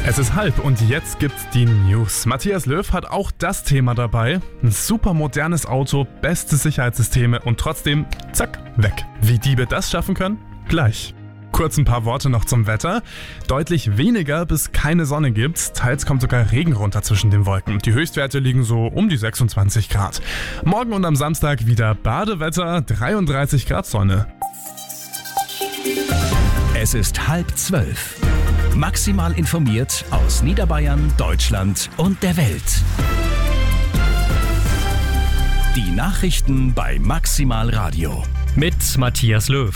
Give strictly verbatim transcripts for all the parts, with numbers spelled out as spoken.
Es ist halb und jetzt gibt's die News. Matthias Löw hat auch das Thema dabei. Ein super modernes Auto, beste Sicherheitssysteme und trotzdem, zack, weg. Wie Diebe das schaffen können? Gleich. Kurz ein paar Worte noch zum Wetter. Deutlich weniger bis keine Sonne gibt's. Teils kommt sogar Regen runter zwischen den Wolken. Die Höchstwerte liegen so um die sechsundzwanzig Grad. Morgen und am Samstag wieder Badewetter, dreiunddreißig Grad Sonne. Es ist halb zwölf. Maximal informiert aus Niederbayern, Deutschland und der Welt. Die Nachrichten bei Maximal Radio. Mit Matthias Löw.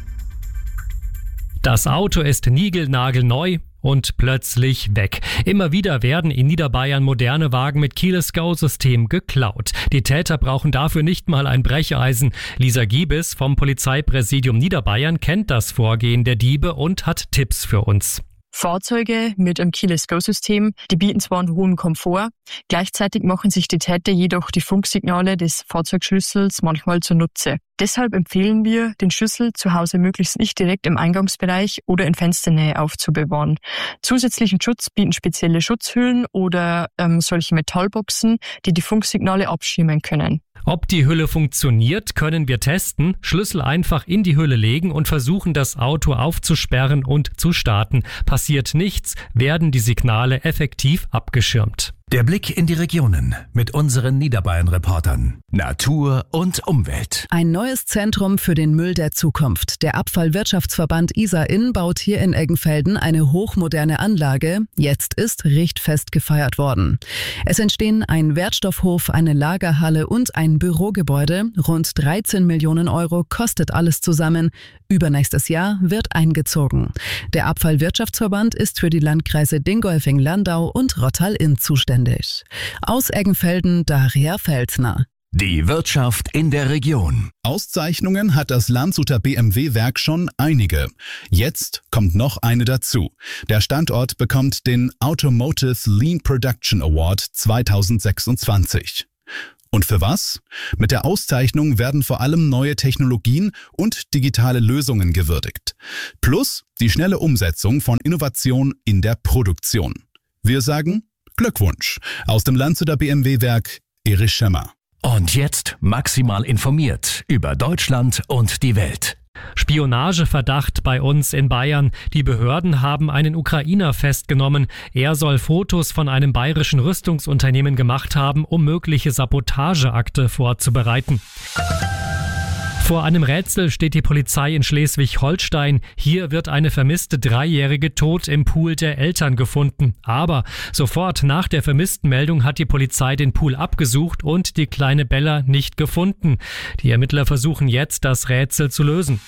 Das Auto ist niegelnagelneu und plötzlich weg. Immer wieder werden in Niederbayern moderne Wagen mit Keyless-Go-System geklaut. Die Täter brauchen dafür nicht mal ein Brecheisen. Lisa Giebes vom Polizeipräsidium Niederbayern kennt das Vorgehen der Diebe und hat Tipps für uns. Fahrzeuge mit einem Keyless-Go-System, die bieten zwar einen hohen Komfort, gleichzeitig machen sich die Täter jedoch die Funksignale des Fahrzeugschlüssels manchmal zunutze. Deshalb empfehlen wir, den Schlüssel zu Hause möglichst nicht direkt im Eingangsbereich oder in Fensternähe aufzubewahren. Zusätzlichen Schutz bieten spezielle Schutzhüllen oder ähm, solche Metallboxen, die die Funksignale abschirmen können. Ob die Hülle funktioniert, können wir testen. Schlüssel einfach in die Hülle legen und versuchen, das Auto aufzusperren und zu starten. Passiert nichts, werden die Signale effektiv abgeschirmt. Der Blick in die Regionen mit unseren Niederbayern-Reportern. Natur und Umwelt. Ein neues Zentrum für den Müll der Zukunft. Der Abfallwirtschaftsverband Isar-Inn baut hier in Eggenfelden eine hochmoderne Anlage. Jetzt ist richtfest gefeiert worden. Es entstehen ein Wertstoffhof, eine Lagerhalle und ein Bürogebäude. Rund dreizehn Millionen Euro kostet alles zusammen. Übernächstes Jahr wird eingezogen. Der Abfallwirtschaftsverband ist für die Landkreise Dingolfing-Landau und Rottal-Inn zuständig. Aus Eggenfelden Daria Feldner. Die Wirtschaft in der Region. Auszeichnungen hat das Landshuter B M W-Werk schon einige. Jetzt kommt noch eine dazu. Der Standort bekommt den Automotive Lean Production Award zweitausendsechsundzwanzig. Und für was? Mit der Auszeichnung werden vor allem neue Technologien und digitale Lösungen gewürdigt. Plus die schnelle Umsetzung von Innovation in der Produktion. Wir sagen Glückwunsch aus dem Landshuter B M W-Werk, Erich Schemmer. Und jetzt maximal informiert über Deutschland und die Welt. Spionageverdacht bei uns in Bayern. Die Behörden haben einen Ukrainer festgenommen. Er soll Fotos von einem bayerischen Rüstungsunternehmen gemacht haben, um mögliche Sabotageakte vorzubereiten. Vor einem Rätsel steht die Polizei in Schleswig-Holstein. Hier wird eine vermisste Dreijährige tot im Pool der Eltern gefunden. Aber sofort nach der Vermisstenmeldung hat die Polizei den Pool abgesucht und die kleine Bella nicht gefunden. Die Ermittler versuchen jetzt, das Rätsel zu lösen.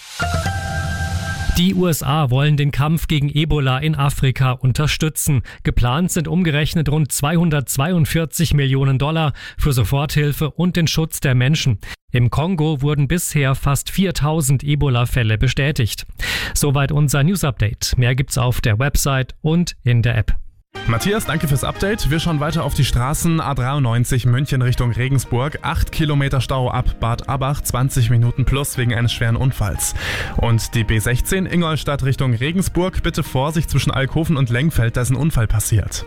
Die U S A wollen den Kampf gegen Ebola in Afrika unterstützen. Geplant sind umgerechnet rund zweihundertzweiundvierzig Millionen Dollar für Soforthilfe und den Schutz der Menschen. Im Kongo wurden bisher fast viertausend Ebola-Fälle bestätigt. Soweit unser News-Update. Mehr gibt's auf der Website und in der App. Matthias, danke fürs Update. Wir schauen weiter auf die Straßen. A dreiundneunzig München Richtung Regensburg. acht Kilometer Stau ab Bad Abbach, zwanzig Minuten plus wegen eines schweren Unfalls. Und die B sechzehn Ingolstadt Richtung Regensburg. Bitte Vorsicht zwischen Alkoven und Lengfeld, da ist ein Unfall passiert.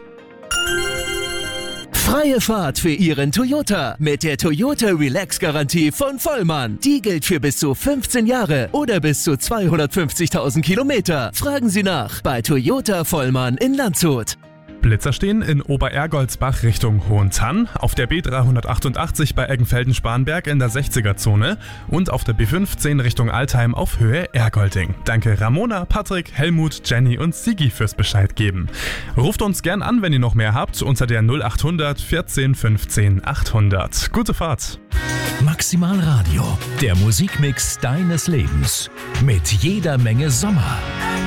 Freie Fahrt für Ihren Toyota mit der Toyota Relax-Garantie von Vollmann. Die gilt für bis zu fünfzehn Jahre oder bis zu zweihundertfünfzigtausend Kilometer. Fragen Sie nach bei Toyota Vollmann in Landshut. Blitzer stehen in Oberergoldsbach Richtung Hohentann, auf der B dreihundertachtundachtzig bei Eggenfelden-Spanberg in der sechziger-Zone und auf der B fünfzehn Richtung Altheim auf Höhe Ergolding. Danke Ramona, Patrick, Helmut, Jenny und Sigi fürs Bescheid geben. Ruft uns gern an, wenn ihr noch mehr habt, unter der null achthundert vierzehn fünfzehn achthundert. Gute Fahrt! Maximal Radio, der Musikmix deines Lebens. Mit jeder Menge Sommer.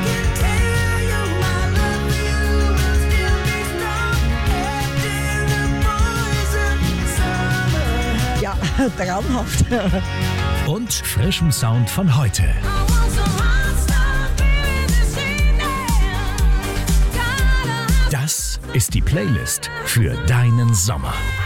Traumhaft. Und frischem Sound von heute. Das ist die Playlist für deinen Sommer.